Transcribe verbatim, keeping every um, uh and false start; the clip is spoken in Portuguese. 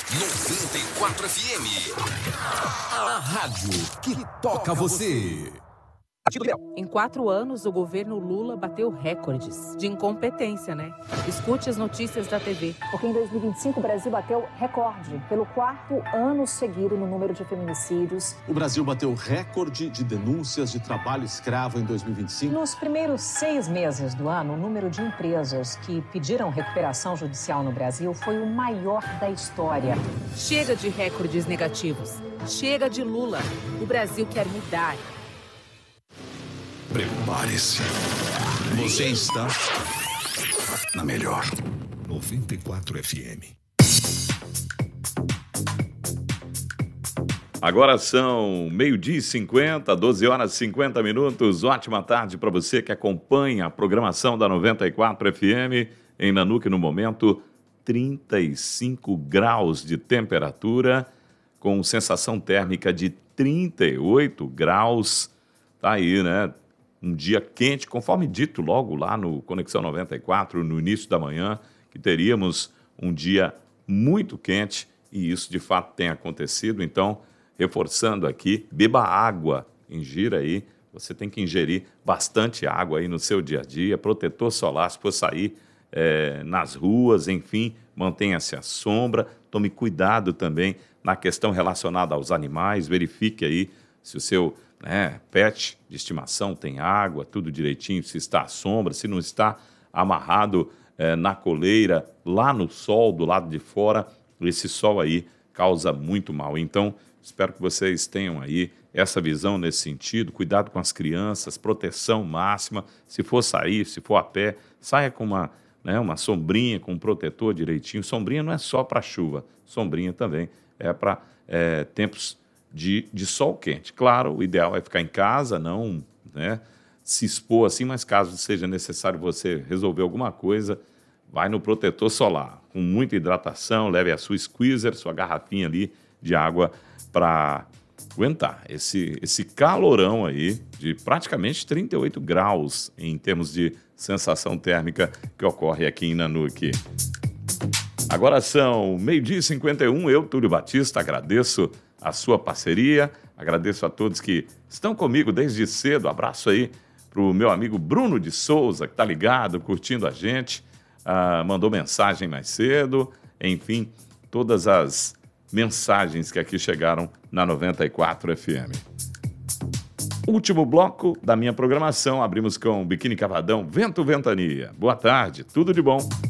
noventa e quatro F M. A rádio que toca você. Em quatro anos, o governo Lula bateu recordes de incompetência, né? Escute as notícias da T V. Porque em dois mil e vinte e cinco o Brasil bateu recorde pelo quarto ano seguido no número de feminicídios. O Brasil bateu recorde de denúncias de trabalho escravo em dois mil e vinte e cinco. Nos primeiros seis meses do ano, o número de empresas que pediram recuperação judicial no Brasil foi o maior da história. Chega de recordes negativos. Chega de Lula. O Brasil quer mudar. Prepare-se. Você está na melhor. noventa e quatro F M. Agora são meio-dia e cinquenta, doze horas e cinquenta minutos. Ótima tarde para você que acompanha a programação da noventa e quatro F M. Em Nanuque, no momento, trinta e cinco graus de temperatura, com sensação térmica de trinta e oito graus. Tá aí, né? Um dia quente, conforme dito logo lá no Conexão noventa e quatro, no início da manhã, que teríamos um dia muito quente, e isso de fato tem acontecido. Então, reforçando aqui, beba água, ingira aí, você tem que ingerir bastante água aí no seu dia a dia, protetor solar se for sair é, nas ruas, enfim, mantenha-se à sombra, tome cuidado também na questão relacionada aos animais, verifique aí se o seu né, pet de estimação tem água, tudo direitinho, se está à sombra, se não está amarrado é, na coleira, lá no sol, do lado de fora, esse sol aí causa muito mal. Então, espero que vocês tenham aí essa visão nesse sentido, cuidado com as crianças, proteção máxima, se for sair, se for a pé, saia com uma, né, uma sombrinha, com um protetor direitinho. Sombrinha não é só para chuva, sombrinha também é para é, tempos De, de sol quente. Claro, o ideal é ficar em casa, não né, se expor assim, mas caso seja necessário você resolver alguma coisa, vai no protetor solar, com muita hidratação, leve a sua squeezer, sua garrafinha ali de água para aguentar esse, esse calorão aí de praticamente trinta e oito graus em termos de sensação térmica que ocorre aqui em Nanuque. Agora são meio-dia e cinquenta e um, eu, Túlio Batista, agradeço a sua parceria, agradeço a todos que estão comigo desde cedo, abraço aí para o meu amigo Bruno de Souza, que está ligado, curtindo a gente, ah, mandou mensagem mais cedo, enfim, todas as mensagens que aqui chegaram na noventa e quatro F M. Último bloco da minha programação, abrimos com Biquíni Cavadão, Vento Ventania. Boa tarde, tudo de bom.